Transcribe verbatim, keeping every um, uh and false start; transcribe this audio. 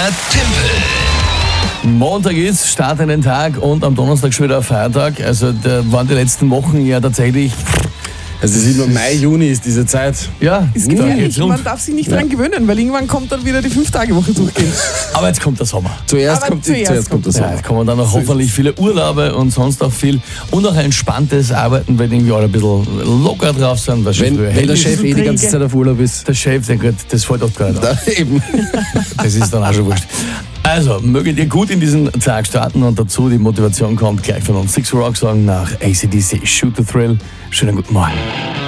Flyer Tempel. Montag ist, Start in den Tag und am Donnerstag schon wieder ein Feiertag. Also da waren die letzten Wochen ja tatsächlich... Also es ist immer Mai, Juni ist diese Zeit. Ja, Ist da gefährlich, geht's rum. man darf sich nicht dran gewöhnen, weil irgendwann kommt dann wieder die Fünf-Tage-Woche durchgehen. Aber jetzt kommt der Sommer. Zuerst, Aber kommt, zuerst zuerst kommt das Ja, Sommer. jetzt kommen dann auch hoffentlich viele Urlaube und sonst auch viel und auch ein entspanntes Arbeiten, weil irgendwie alle ein bisschen locker drauf sind. Weil schon Wenn, früher wenn der hell Chef ist. eh die ganze träge. Zeit auf Urlaub ist. Der Chef, der gut, das fällt oft gar nicht auf. Da, eben. Das ist dann auch schon wurscht. Also, möget ihr gut in diesen Tag starten und dazu die Motivation kommt gleich von uns. Six Rock Song nach A C D C, Shoot the Thrill. Schönen guten Morgen.